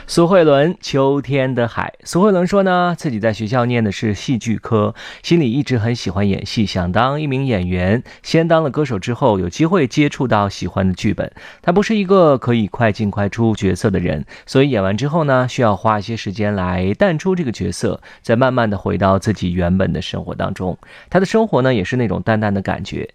苏慧伦秋天的海。苏慧伦说呢，自己在学校念的是戏剧科，心里一直很喜欢演戏，想当一名演员。先当了歌手之后，有机会接触到喜欢的剧本。他不是一个可以快进快出角色的人，所以演完之后呢，需要花一些时间来淡出这个角色，再慢慢的回到自己原本的生活当中。他的生活呢，也是那种淡淡的感觉，